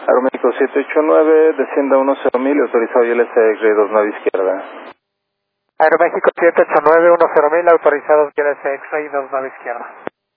Aeroméxico 789, descienda 10.000 y autorizado YLC 29 izquierda. Aeroméxico 789, 10.000, autorizado YLC X-Ray 29 izquierda.